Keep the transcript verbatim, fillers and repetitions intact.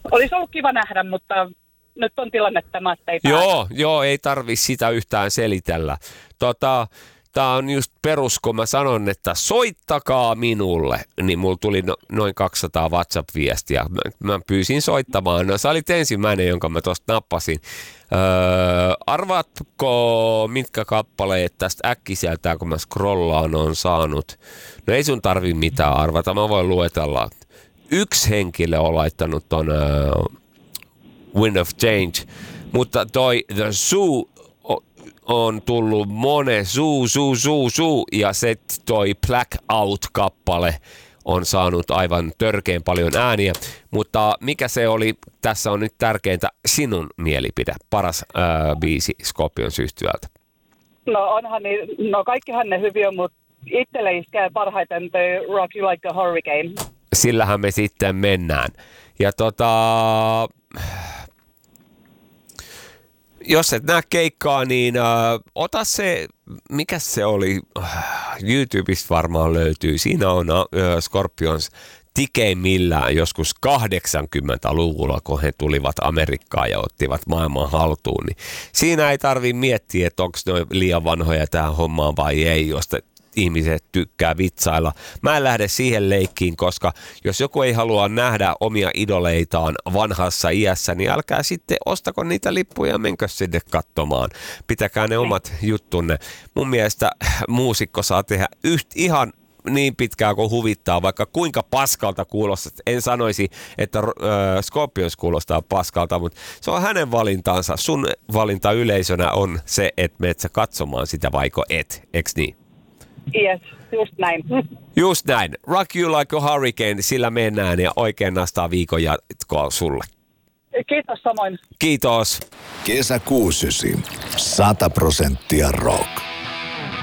Olisi ollut kiva nähdä, mutta nyt on tilanne tämä, että ei pääse. Joo, joo, ei tarvi sitä yhtään selitellä. Tota, tää on just perus, kun mä sanon, että soittakaa minulle, niin mulla tuli no, noin kaksisataa WhatsApp-viestiä. Mä, mä pyysin soittamaan. No, sä olit ensimmäinen, jonka mä tosta nappasin. Öö, arvaatko, mitkä kappaleet tästä äkkiseltään, kun mä scrollaan, on saanut? No ei sun tarvi mitään arvata, mä voin luetella. Yksi henkilö on laittanut ton uh, Wind of Change, mutta toi The Zoo on tullut monen Zoo, Zoo, Zoo, Zoo, ja se toi Blackout-kappale on saanut aivan törkeän paljon ääniä, mutta mikä se oli, tässä on nyt tärkeintä sinun mielipide, paras uh, biisi Scorpions yhtyöltä. No onhan niin, no kaikkihan ne hyviä, mutta itselle iskee parhaiten The Rock You Like a Hurricane. Sillähän me sitten mennään. Ja tota, jos et näe keikkaa, niin äh, ota se, mikä se oli, YouTubesta varmaan löytyy. Siinä on äh, Scorpions tikeimmillään joskus kahdeksankymmentäluvulla, kun he tulivat Amerikkaan ja ottivat maailman haltuun. Niin siinä ei tarvitse miettiä, että onko ne liian vanhoja tähän hommaan vai ei, josta ihmiset tykkää vitsailla. Mä en lähde siihen leikkiin, koska jos joku ei halua nähdä omia idoleitaan vanhassa iässä, niin älkää sitten ostako niitä lippuja ja menkö sinne katsomaan. Pitäkää ne omat juttunne. Mun mielestä muusikko saa tehdä yht, ihan niin pitkään kuin huvittaa, vaikka kuinka paskalta kuulostaa. En sanoisi, että äh, Scorpions kuulostaa paskalta, mutta se on hänen valintansa. Sun valinta yleisönä on se, että menet sä katsomaan sitä vaiko et, eks niin? Yes, just näin. Just näin. Rock You Like a Hurricane, sillä mennään ja oikein nastaa viikon jatkoa sulle. Kiitos samoin. Kiitos. Kesä kuusi yhdeksän. sata prosenttia rock.